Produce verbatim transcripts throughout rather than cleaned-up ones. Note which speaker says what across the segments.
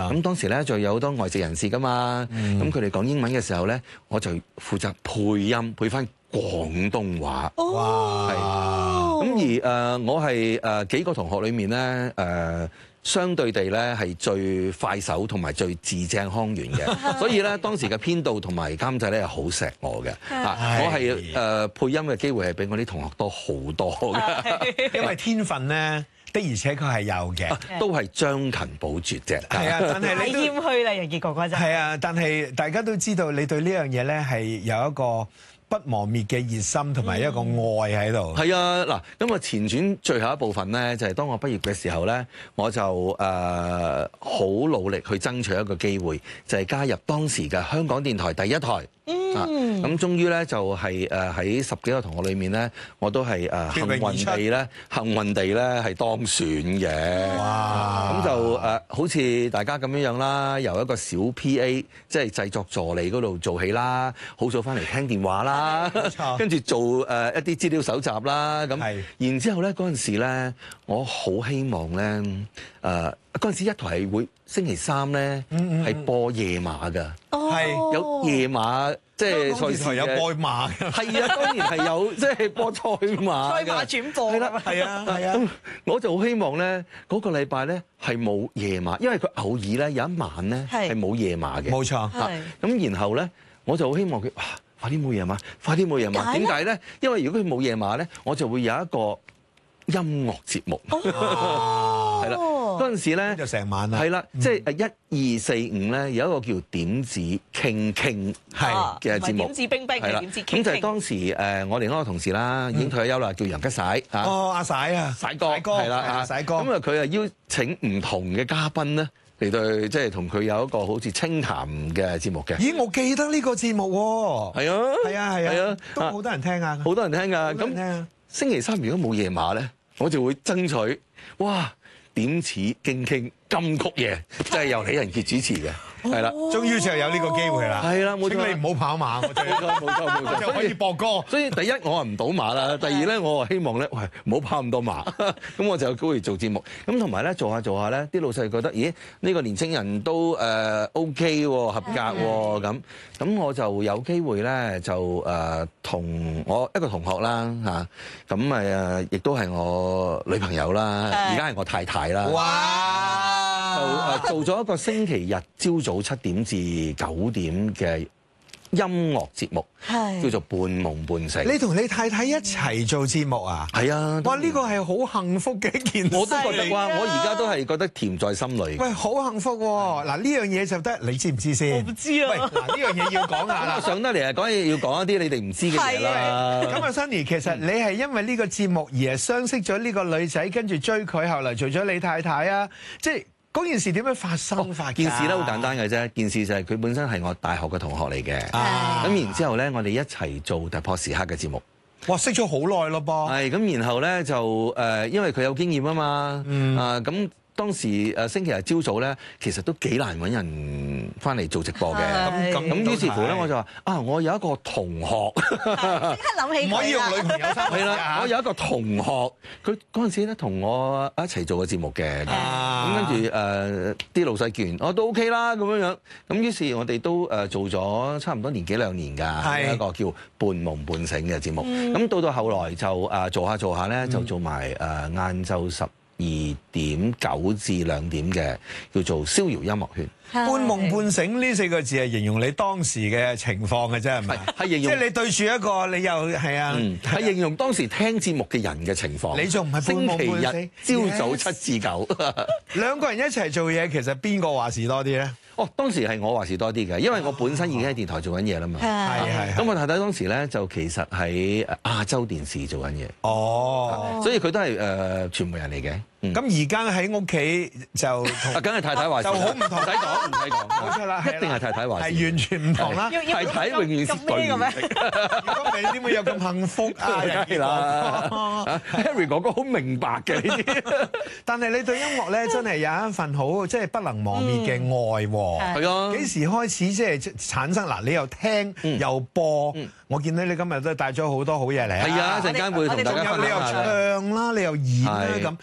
Speaker 1: 咁當時咧就有好多外籍人士㗎嘛，咁佢哋講英文嘅時候咧，我就負責配音，配翻廣東話。
Speaker 2: 哇！
Speaker 1: 係咁而誒、呃，我係誒、呃、幾個同學裏面咧誒。呃相對地咧係最快手同埋最字正腔圓嘅，所以咧當時嘅編導同埋監製咧係好錫我嘅。啊，我係誒、呃、配音嘅機會係比我啲同學多好多嘅，
Speaker 2: 因為天分咧的而且確係有嘅、啊，
Speaker 1: 都係將勤補拙啫。係
Speaker 2: 啊，但係你都
Speaker 3: 謙虛啦，楊傑哥哥真係。
Speaker 2: 係啊，但係大家都知道你對呢樣嘢咧係有一個不磨滅嘅熱心同埋一個愛喺度。
Speaker 1: 係啊，嗱，咁啊前傳最後一部分咧，就係當我畢業嘅時候咧，我就誒好努力去爭取一個機會，就係加入當時嘅香港電台第一台。嗯，咁終於咧就係誒喺十幾個同學裏面咧，我都係誒幸運地咧，幸運地咧係當選嘅。
Speaker 2: 哇！
Speaker 1: 咁就誒好似大家咁樣樣啦，由一個小 P A 即係製作助理嗰度做起啦，好早翻嚟聽電話啦，跟住做誒一啲資料搜集啦，咁然之後咧嗰陣時咧，我好希望咧誒嗰陣時一台係會星期三咧係播夜馬㗎，
Speaker 2: 係
Speaker 1: 有夜馬。即係賽事
Speaker 2: 有播馬嘅，
Speaker 1: 係啊，當然係有即係播賽馬
Speaker 3: 賽馬轉播，
Speaker 1: 係啦，係啊，係啊。咁我就好希望咧，嗰個禮拜咧係冇夜馬，因為佢偶爾咧有一晚咧係冇夜馬嘅。
Speaker 2: 冇錯。
Speaker 1: 咁然後咧，我就好希望佢哇，快啲冇夜馬，快啲冇夜馬。點解咧？因為如果佢冇夜馬咧，我就會有一個音樂節目。係啦。嗰陣時咧
Speaker 2: 就成晚啦，
Speaker 1: 係啦，即係誒一二四五咧有一個叫點子傾傾係嘅節目，
Speaker 3: 點子冰冰嘅點子傾傾。
Speaker 1: 咁就係當時誒我哋嗰個同事啦，已經退咗休啦，叫楊吉璽嚇。
Speaker 2: 哦，阿璽啊，
Speaker 1: 璽哥係啦，
Speaker 2: 璽哥。
Speaker 1: 咁啊，佢啊邀請唔同嘅嘉賓咧嚟到，即係同佢有一個好似清談嘅節目嘅。
Speaker 2: 咦，我記得呢個節目喎。
Speaker 1: 係啊，
Speaker 2: 係啊，係啊，都好多人聽啊，
Speaker 1: 好多人聽㗎。咁星期三如果冇夜馬咧，我就會爭取哇！點似傾傾金曲夜，即係由李仁傑主持嘅，係啦，
Speaker 2: 終於就有呢個機會啦。
Speaker 1: 係啦，冇錯。
Speaker 2: 請你唔好跑馬，我最
Speaker 1: 冇錯冇錯，
Speaker 2: 就可以播歌。
Speaker 1: 所以第一我係唔賭馬啦，第二咧我希望咧，喂唔好跑咁多馬，咁我就有機會做節目。咁同埋咧做下做下咧，啲老細覺得，咦呢個年青人都誒 OK 喎，合格喎，咁咁我就有機會咧就誒同我一個同學啦嚇，咁誒亦都係我女朋友啦，而家係我太太啦。
Speaker 2: 哇！
Speaker 1: 就誒做咗一個星期日朝早七點至九點嘅音樂節目，叫做半夢半醒。
Speaker 2: 你同你太太一齊做節目啊？
Speaker 1: 係啊！
Speaker 2: 哇！呢個係好幸福嘅一件事。
Speaker 1: 我都覺得哇！我而家都係覺得甜在心裏。
Speaker 2: 喂，好幸福喎！嗱，呢樣嘢就得，你知唔知先？
Speaker 3: 我唔知啊。
Speaker 2: 喂，嗱，呢樣嘢要講下啦。
Speaker 1: 上得嚟啊，講嘢要講一啲你哋唔知嘅嘢啦。
Speaker 2: 咁啊，Sunny，其實你係因為呢個節目而係相識咗呢個女仔，跟住追佢，後嚟做咗你太太啊？即係。嗰件事點樣發生法？
Speaker 1: 件事咧好簡單嘅啫，件事就係佢本身係我大學嘅同學嚟嘅，咁、啊、然之後咧，我哋一齊做突破時刻嘅節目。
Speaker 2: 哇，識咗好耐咯噃。
Speaker 1: 係咁，然後咧就誒、呃，因為佢有經驗啊嘛，
Speaker 2: 嗯、
Speaker 1: 啊咁。當時誒星期日朝早咧，其實都幾難揾人翻嚟做直播嘅。咁咁咁，於是乎咧，我就話啊，我有一個同學，
Speaker 3: 即刻諗起
Speaker 2: 唔可以用女朋友身份。
Speaker 1: 係啦，我有一個同學，佢嗰陣時咧同我一齊做個節目嘅。咁、啊、跟住誒啲老細見，我都 OK 啦咁樣樣。咁於是，我哋都誒做咗差唔多年幾兩年㗎，一個叫半夢半醒嘅節目。咁、嗯、到到後來就誒做下做下咧，就做埋誒晏晝十二點九至兩點嘅叫做逍遙音樂圈。
Speaker 2: 半夢半醒呢四個字係形容你當時嘅情況嘅啫，係咪？
Speaker 1: 係形容，
Speaker 2: 即係你對住一個你又係啊，
Speaker 1: 係、嗯、形容當時聽節目嘅人嘅情況。
Speaker 2: 你仲唔係半夢半醒？
Speaker 1: 星期日朝早七至九，
Speaker 2: 兩個人一齊做嘢，其實邊個話事多啲咧？
Speaker 1: 哦，當時係我話事多啲嘅，因為我本身已經喺電台做緊嘢啦嘛。係係。咁我太太當時咧就其實喺亞洲電視做緊嘢。哦。所以佢都係誒傳媒人嚟嘅。
Speaker 2: 咁而家喺屋企就
Speaker 1: 啊，梗係太太話事，就好唔同，唔使講，唔使講，冇錯啦，一定係太太話事，係
Speaker 2: 完全唔同啦。
Speaker 1: 太太永遠是對嘅。
Speaker 2: 如果你點會有咁幸福啊？
Speaker 1: 係啦 ，Harry 哥哥好明白嘅呢啲。
Speaker 2: 但係你對音樂咧真係有一份好即係不能磨滅嘅愛喎。係啊。幾時開始即係產生嗱？你又聽又播，我見到你今日都帶咗好多好嘢嚟。
Speaker 1: 係啊，陣間會同大家分享下。
Speaker 2: 你又唱啦，你又演啦咁，其實。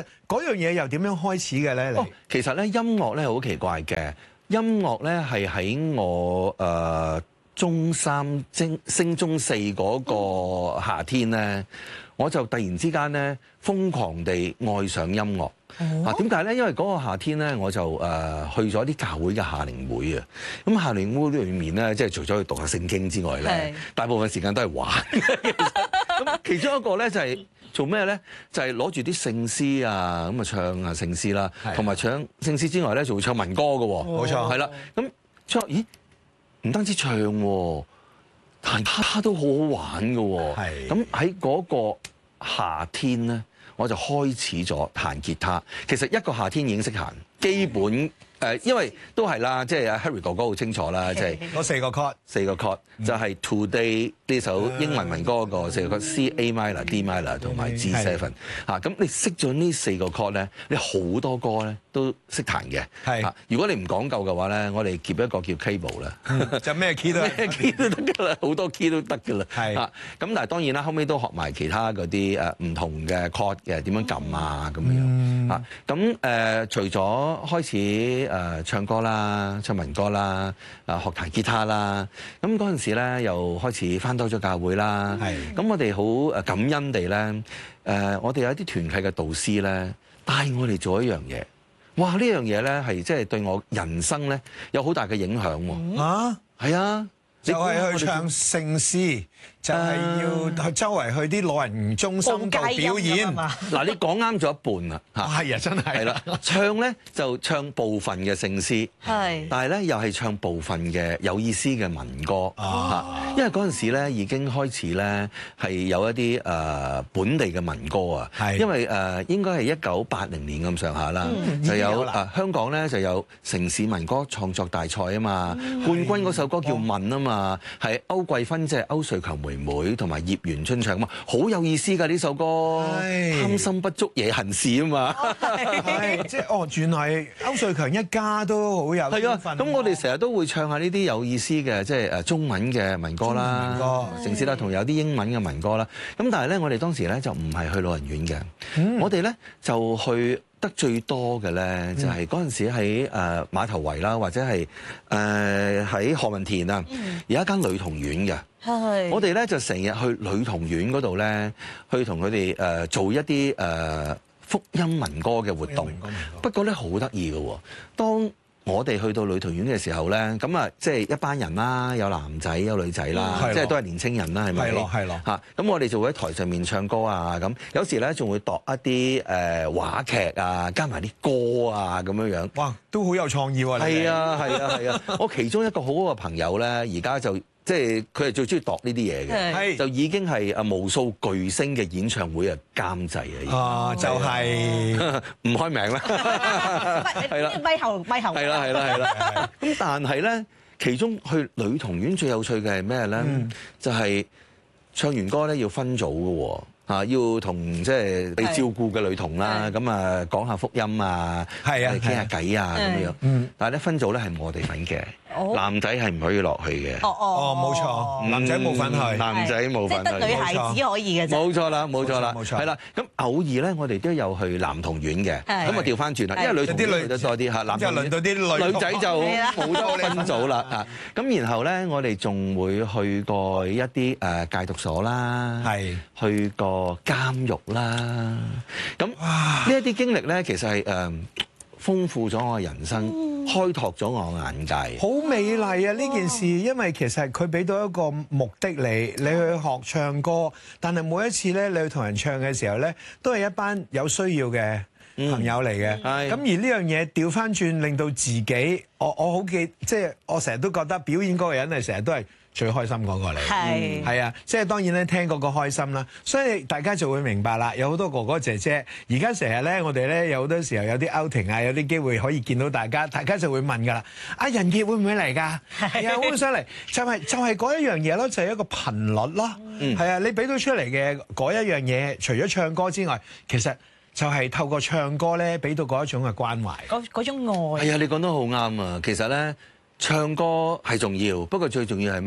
Speaker 2: 嗰樣嘢又點樣開始嘅咧？你、
Speaker 1: 哦、其實咧音樂咧好奇怪嘅，音樂咧係喺我誒、呃、中三升升中四嗰個夏天咧，我就突然之間咧瘋狂地愛上音樂。啊，點解咧？因為嗰個夏天咧，我就誒、呃、去咗啲教會嘅夏令會啊。咁夏令會裏面咧，即係除咗去讀下聖經之外咧，大部分時間都係玩。咁其中一個咧就係、是、做咩咧？就係攞住啲聖詩啊，咁啊唱啊聖詩啦，同埋唱聖詩之外咧，仲會唱民歌嘅喎。冇錯，係啦。咁唱咦？唔單止唱喎，彈吉他都好好玩嘅喎。係。咁喺嗰個夏天咧，我就開始咗彈吉他。其實一個夏天已經識彈，基本誒，因為都係啦，即係阿 Harry 哥哥好清楚啦，即係
Speaker 2: 嗰四個 chord，
Speaker 1: 四個 chord 就係 Today 呢首英文民歌嗰個四個 chord C A minor D minor 同埋 G seven 嚇。咁你識咗呢四個 chord 咧，你好多歌咧都識彈嘅。係嚇，如果你唔講究嘅話咧，我哋夾一個叫 cable 啦，
Speaker 2: 就咩 key 都
Speaker 1: 咩 key 都得㗎啦，好多 key 都得㗎啦。係嚇，咁但係當然啦，後尾都學埋其他嗰啲誒唔同嘅 chord 嘅點樣撳啊咁樣嚇。咁誒除咗開始誒唱歌啦、唱民歌啦、啊學彈吉他啦，咁嗰陣時咧又開始返多咗教會啦。係，咁我哋好誒感恩地咧，誒我哋有一啲團契嘅導師咧帶我哋做一樣嘢。哇！呢樣嘢咧係即係對我人生咧有好大嘅影響喎。啊，係啊。
Speaker 2: 就係去唱聖詩，就係要去周圍去啲老人中心度表演。
Speaker 1: 嗱，你講啱咗一半啦嚇。
Speaker 2: 係啊，真係。係啦，
Speaker 1: 唱咧就唱部分嘅聖詩，係，但係咧又係唱部分嘅有意思嘅民歌嚇。因為嗰陣時咧已經開始咧係有一啲誒本地嘅民歌啊。係。因為誒應該係一九八零年咁上下啦，就有誒香港咧就有城市民歌創作大賽啊嘛，冠軍嗰首歌叫《問》啊嘛。啊，係歐桂芬，即係歐瑞強妹妹同埋葉元春唱啊嘛，好有意思㗎呢首歌，貪心不足惹恨事啊嘛，
Speaker 2: 係即係哦，原來歐瑞強一家都好有係啊，
Speaker 1: 咁我哋成日都會唱下呢啲有意思嘅，即係誒中文嘅民歌啦，民歌，城市啦，同有啲英文嘅民歌啦，咁但係咧，我哋當時咧就唔係去老人院嘅，嗯、我哋咧就去。得最多嘅咧，就係嗰陣時喺誒馬頭圍啦，或者係誒喺何文田啊，有一間女童院嘅。係，我哋咧就成日去女童院嗰度咧，去同佢哋誒做一啲誒福音民歌嘅活動。不過咧好得意嘅喎，當我哋去到女童院嘅時候咧，咁啊，即係一班人啦，有男仔有女仔啦，即係都係年青人啦，係咪？係咯，係咯。嚇，咁我哋就會喺台上面唱歌啊，咁有時咧仲會度一啲誒話劇啊，加埋啲歌啊，咁樣樣。哇，都好有創意喎！係啊，係啊，係啊！我其中一個好好嘅朋友咧，而家就。即係佢係最中意度呢啲嘢嘅，就已經係啊無數巨星嘅演唱會啊監製啊，啊就係唔開名啦，係啦，咪後咪後，係啦係啦係啦，咁但係咧，其中去女童院最有趣嘅係咩咧？嗯、就係唱完歌咧要分組嘅喎。啊，要同即係被照顧嘅女童啦，咁啊講下福音啊，係啊，傾下偈啊咁樣。嗯，但係咧分組咧係我哋份嘅，男仔係唔可以落去嘅。哦哦，冇錯，男仔冇份去，男仔冇份去，即係得女孩子可以嘅啫。冇錯啦，冇錯啦，冇錯。係啦，咁偶爾咧，我哋都有去男童院嘅，咁啊調翻轉啦，因為女童院得多啲嚇，男童院輪到啲女仔就冇得分組啦啊。咁然後咧，我哋仲會去過一啲誒戒毒所啦，係去過。個監獄啦，咁呢一啲經歷咧，其實係誒豐富咗我嘅人生，嗯、開拓咗我眼界。好美麗啊！呢件事，因為其實佢俾到一個目的你，你去學唱歌，但係每一次咧，你去同人唱嘅時候咧，都係一班有需要嘅朋友嚟嘅。咁、嗯、而呢樣嘢調翻轉，令到自己，我我好記，即係我成日都覺得表演嗰個人係成日都係最開心嗰個嚟，係係啊，即係當然咧，聽嗰個開心啦，所以大家就會明白啦。有好多哥哥姐姐，而家成日咧，我哋咧有好多時候有啲 outing 啊，有啲機會可以見到大家，大家就會問㗎啦。阿仁傑會唔會嚟㗎？係啊，會唔會上嚟？就係就係嗰一樣嘢咯，就係一個頻率咯。係啊，你俾到出嚟嘅嗰一樣嘢，除咗唱歌之外，其實就係透過唱歌咧，俾到嗰一種嘅關懷，嗰嗰種愛。係啊，你講得好啱啊！其實咧。唱歌係重要，不過最重要係咩啊？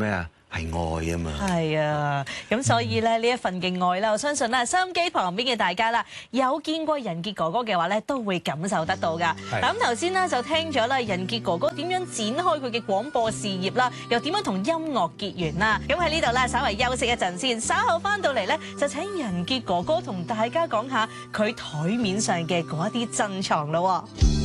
Speaker 1: 係愛啊嘛。
Speaker 3: 係啊，咁所以咧呢一份嘅愛咧，我相信咧收音機旁邊嘅大家啦，有見過仁傑哥哥嘅話咧，都會感受得到㗎。嗱咁頭先咧就聽咗啦，仁傑哥哥點樣展開佢嘅廣播事業啦，又點樣同音樂結緣啦。咁喺呢度咧，稍為休息一陣先，稍後翻到嚟咧，就請仁傑哥哥同大家講下佢台面上嘅嗰一啲珍藏咯。